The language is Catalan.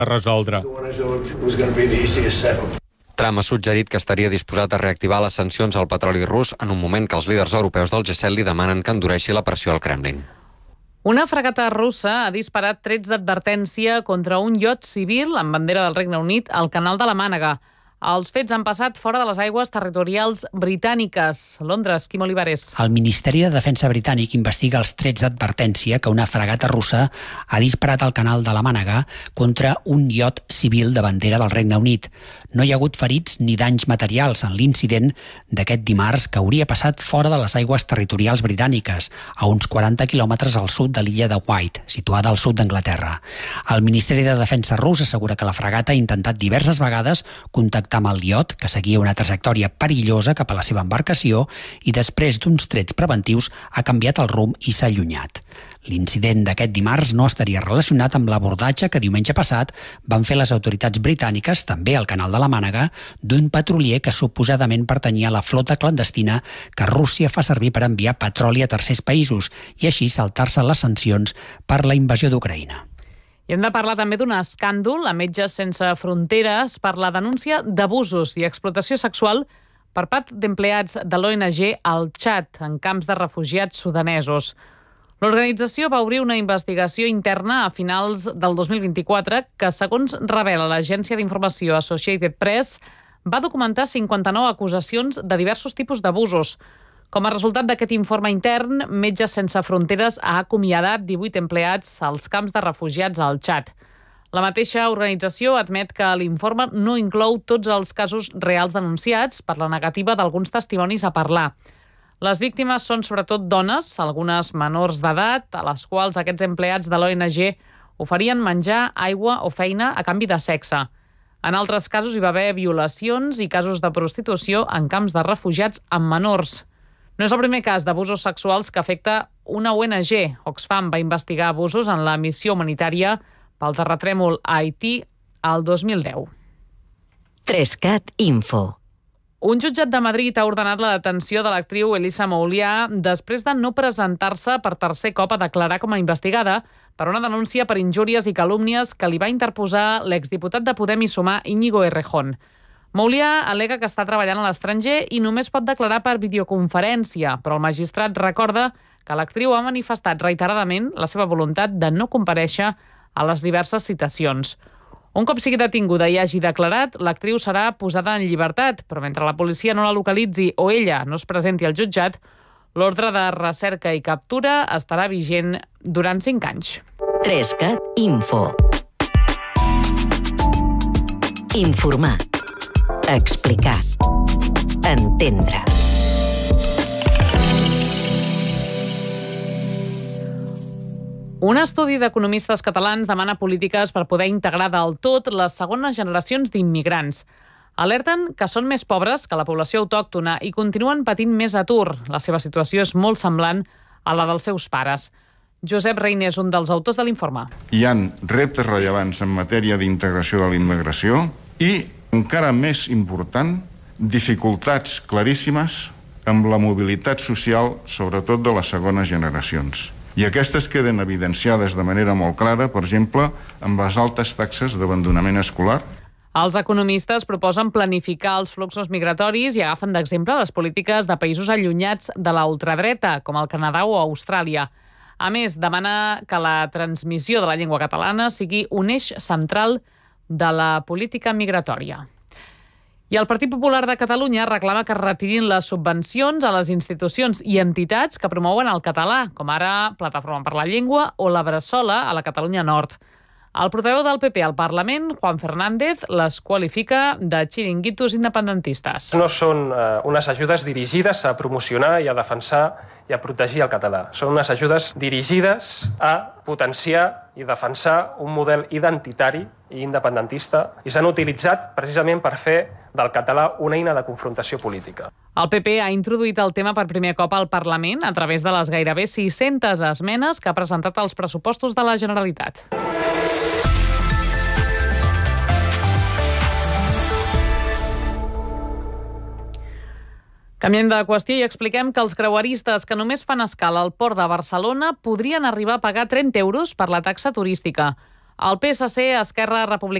a resoldre. Trump ha suggerit que estaria disposat a reactivar les sancions al petroli rus en un moment que els líders europeus del G7 li demanen que endureixi la pressió al Kremlin. Una fragata russa ha disparat trets d'advertència contra un iot civil amb bandera del Regne Unit al canal de la Mànega. Els fets han passat fora de les aigües territorials britàniques. Londres, Quim Olivares. El Ministeri de Defensa britànic investiga els trets d'advertència que una fragata russa ha disparat al canal de la Mànega contra un iot civil de bandera del Regne Unit. No hi ha hagut ferits ni danys materials en l'incident d'aquest dimarts que hauria passat fora de les aigües territorials britàniques, a uns 40 quilòmetres al sud de l'illa de White, situada al sud d'Anglaterra. El Ministeri de Defensa rus assegura que la fragata ha intentat diverses vegades contactar amb el iot, que seguia una trajectòria perillosa cap a la seva embarcació i després d'uns trets preventius ha canviat el rumb i s'ha allunyat. L'incident d'aquest dimarts no estaria relacionat amb l'abordatge que diumenge passat van fer les autoritats britàniques, també al canal de la Mànega, d'un petrolier que suposadament pertanyia a la flota clandestina que Rússia fa servir per enviar petroli a tercers països i així saltar-se les sancions per la invasió d'Ucraïna. I hem de parlar també d'un escàndol a Metges Sense Fronteres per la denúncia d'abusos i explotació sexual per part d'empleats de l'ONG al Txad, en camps de refugiats sudanesos. L'organització va obrir una investigació interna a finals del 2024 que, segons revela l'agència d'informació Associated Press, va documentar 59 acusacions de diversos tipus d'abusos. Com a resultat d'aquest informe intern, Metges Sense Fronteres ha acomiadat 18 empleats als camps de refugiats al Txad. La mateixa organització admet que l'informe no inclou tots els casos reals denunciats per la negativa d'alguns testimonis a parlar. Les víctimes són sobretot dones, algunes menors d'edat, a les quals aquests empleats de l'ONG oferien menjar, aigua o feina a canvi de sexe. En altres casos hi va haver violacions i casos de prostitució en camps de refugiats amb menors. No és el primer cas d'abusos sexuals que afecta una ONG. Oxfam va investigar abusos en la missió humanitària pel terratrèmol a Haití al 2010. 3CAT Info. Un jutjat de Madrid ha ordenat la detenció de l'actriu Elisa Moulià després de no presentar-se per tercer cop a declarar com a investigada per una denúncia per injúries i calúmnies que li va interposar l'exdiputat de Podem i Sumar Íñigo Errejón. Moulià al·lega que està treballant a l'estranger i només pot declarar per videoconferència, però el magistrat recorda que l'actriu ha manifestat reiteradament la seva voluntat de no comparèixer a les diverses citacions. Un cop sigui detinguda i hagi declarat, l'actriu serà posada en llibertat, però mentre la policia no la localitzi o ella no es presenti al jutjat, l'ordre de recerca i captura estarà vigent durant 5 anys. 3CAT Info. Informar. Explicar. Entendre. Un estudi d'economistes catalans demana polítiques per poder integrar del tot les segones generacions d'immigrants. Alerten que són més pobres que la població autòctona i continuen patint més atur. La seva situació és molt semblant a la dels seus pares. Josep Reiner és un dels autors de l'informe. Hi ha reptes rellevants en matèria d'integració de la immigració i, encara més important, dificultats claríssimes amb la mobilitat social, sobretot de les segones generacions. I aquestes queden evidenciades de manera molt clara, per exemple, amb les altes taxes d'abandonament escolar. Els economistes proposen planificar els fluxos migratoris i agafen d'exemple les polítiques de països allunyats de la ultradreta, com el Canadà o Austràlia. A més, demana que la transmissió de la llengua catalana sigui un eix central de la política migratòria. I el Partit Popular de Catalunya reclama que es retirin les subvencions a les institucions i entitats que promouen el català, com ara Plataforma per la Llengua o la Bressola a la Catalunya Nord. El portaveu del PP al Parlament, Juan Fernández, les qualifica de xiringuitos independentistes. No són unes ajudes dirigides a promocionar i a defensar i a protegir el català. Són unes ajudes dirigides a potenciar i defensar un model identitari i independentista i s'han utilitzat precisament per fer del català una eina de confrontació política. El PP ha introduït el tema per primer cop al Parlament a través de les gairebé 600 esmenes que ha presentat als pressupostos de la Generalitat. Canviem de qüestió i expliquem que els creueristes que només fan escala al port de Barcelona podrien arribar a pagar 30 euros per la taxa turística. El PSC, Esquerra Republicana